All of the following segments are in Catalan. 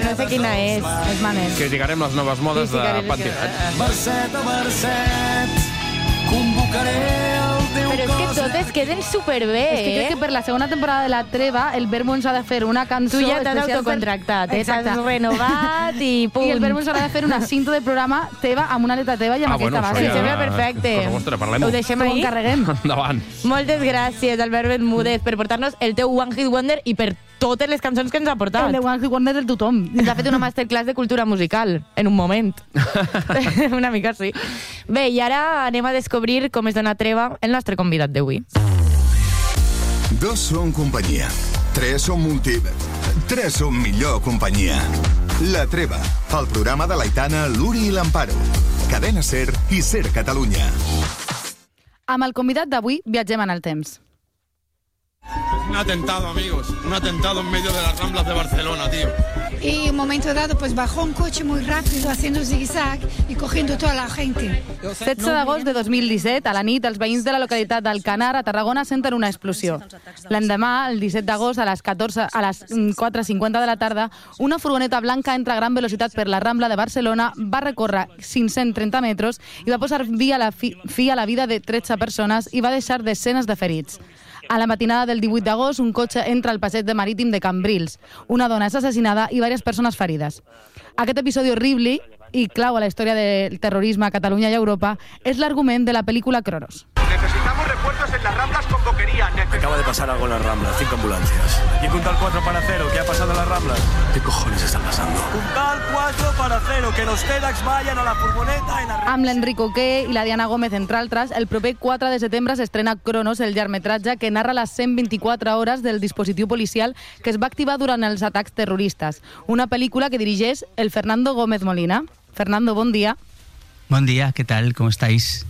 no sé quina és. És Manel. Criticarem les noves modes de pentinats. Verset a verset convocaré el teu Però és que cos. totes queden superbé, És que crec que per la segona temporada de La Treva el Verbo ens ha de fer una cançó Tu ja t'has especial autocontractat, Exacte. t'has renovat i punt. I el Verbo ens haurà de fer una cinta de programa teva amb una letra teva i amb aquesta base. Em sembla perfecte. Cosa vostra, parlem-ho. Ho deixem Ho ahí. encarreguem. Endavant. Moltes gràcies, Albert Bermúdez, per portar-nos el teu One Hit Wonder i per totes les cançons que ens ha portat. El de One Hit Wonder del tothom. Ens ha fet una masterclass de cultura musical, en un moment. Una mica sí. Bé, i ara anem a descobrir com es dona treva el nostre convidat d'avui. 2 són companyia. 3 són 3 són millor companyia. La Treva, el programa de l'Aitana, l'Uri i l'Amparo. Cadena Ser i Ser Catalunya. Amb el convidat d'avui viatgem en el temps. Un atentado, amigos. Un atentado en medio de las Ramblas de Barcelona, tío. Y en un momento dado pues bajó un coche muy rápido haciendo zigzag y cogiendo toda la gente. 16 d'agost de 2017, a la nit, els veïns de la localitat d'Alcanar, a Tarragona, senten una explosió. L'endemà, el 17 d'agost, a les 4:50 de la tarda, una furgoneta blanca entra a gran velocitat per la Rambla de Barcelona, va recórrer 530 metres i va posar fi a la vida de 13 persones i va deixar desenes de ferits. A la matinada del 18 d'agost, un cotxe entra al passeig de Marítim de Cambrils. Una dona és assassinada i diverses persones ferides. Aquest episodi horrible i clau a la història del terrorisme a Catalunya i Europa és l'argument de la pel·lícula Cronos. Necesitamos refuerzos en las Ramblas con boquería. Acaba de pasar algo en las Ramblas, 5 ambulancias. ¿Y Puntal 4 para 0? ¿Qué ha pasado en las Ramblas? ¿Qué cojones está pasando? Puntal 4 para 0, que los TEDx vayan a la furgoneta en la... Amb l'Enric Oqué i la Diana Gómez, entre altres, el proper 4 de setembre s'estrena Cronos, el llargmetratge que narra les 124 hores del dispositiu policial que es va activar durant els atacs terroristes. Una pel·lícula que dirigeix el Fernando Gómez Molina. Fernando, bon dia. Buen día, ¿qué tal? ¿Cómo estáis?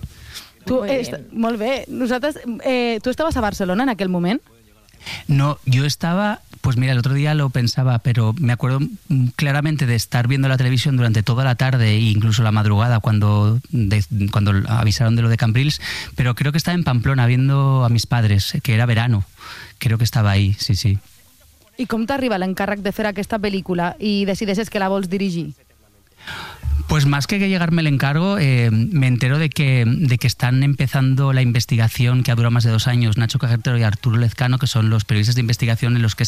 Molt bé. Nosaltres, ¿tú estabas a Barcelona en aquel moment? No, yo estaba, pues mira, el otro día lo pensaba, pero me acuerdo claramente de estar viendo la televisión durante toda la tarde e incluso la madrugada cuando avisaron de lo de Cambrils, pero creo que estaba en Pamplona viendo a mis padres, que era verano. Creo que estaba ahí, sí, sí. I com t'arriba l'encàrrec de fer aquesta pel·lícula i decideixes que la vols dirigir? Pues más que llegarme el encargo, me entero de que están empezando la investigación que ha durado más de 2 años, Nacho Cajetero y Arturo Lezcano, que son los periodistas de investigación en los que